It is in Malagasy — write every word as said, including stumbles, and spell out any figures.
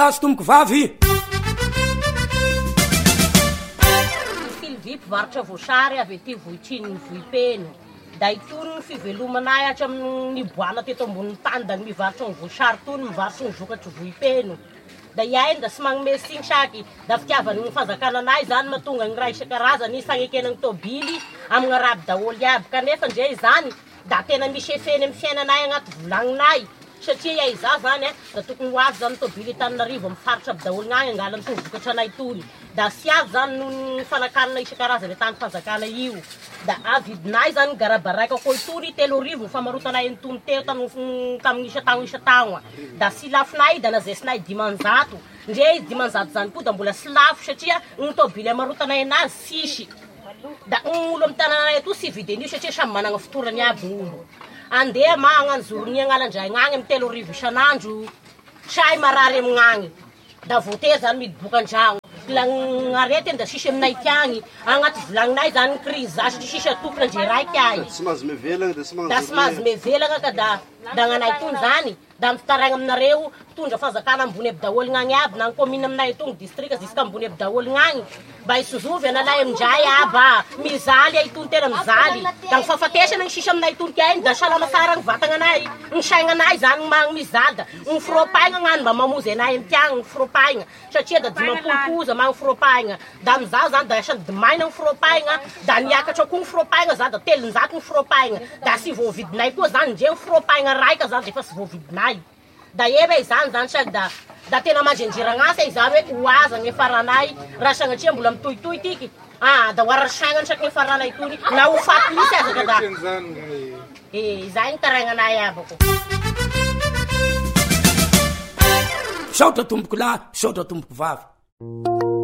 Azo tomboko vavy Silvy mpivarotra voasary avy ety Vohitriny ny Vohipeno. Da itony ny fivelomanay atra amin'ny boana teto ambonin'ny tany da mivarotra ny voasary tony mivarotra ny vokatry Vohipeno. Da iahy da sy magnome signy saky da fitiavany ny fanjakananay zany mahatonga ny raha isan-karazany fagnekenany tôbily amin'ny araby daholy aby kanefa ndre zany da tena misy efeny amin'ny fiainanay agnaty volagninay satria iahy za zany e da tokony ho avy zany tôbily Tananarivo amin'ny faritra aby daholy gnagny angalany tony vokatra anay tony da sy avy zany ny fanakanana isan-karazany tany fanjakana io da avidinay zany garabaraika koa tony telo arivo ny famarotanay ny tony teo tamin'ny isa-tagno isa-tagno da sy lafinay da nazesinay dimanjato ndre dimanjato zany koa da mbola sy lafo satria ny tôbily amarotanay anazy sisy da ny olo amin'ny tananay ato sy vidin'io satria samy managna fotorany aby ny olo andeha ma agnano zorony agnalandray gnagny amin'ny telo arivo isan'andro say marary amignagny da voatery zany midoboka an-dragno la arety da sisy aminay tiagny agnaty volagninay zany crise za satria sisy atokona ndre raiky ahy tsy mahazo mevelagna da sy da sy mahazo mevelagna ka da da gnanay tony zany da mifitaraigna aminareo tondra fanjakana ambony aby daholy gnagny aby na ny commune aminay tony district ziska ambony aby daholy gnagny mba hisozovy analay amindray aba mizaly ay tony tena mizaly da mifahafatesana ny sisy aminay tony tiainy da salama tsara ny vatagnanay ny saignanay zany magny mizaly da ny firopaigna gnany mba mamozy anay amin'ny tiagny ny firopaigna satria da dimampolopoza magny firopaigna da mizaho zany da asany dimaina ny firopaigna da niakatra koa ny firopaigna za da telonjato ny firopaigna da sy voavidinay koa zany ndre ny firopaigna raika zany efa sy voavidinay da ebe izany zany saky da da tena mandrenjeragnasa izany hoe oaza ny faranay raha sagnatria mbola mitohitohy tiky ah da hoarasaignany saky ny faranay tony na ho faty misy azaka da eh izay ny tarainanay abako saotra tomboko lahy saotra tomboko vavy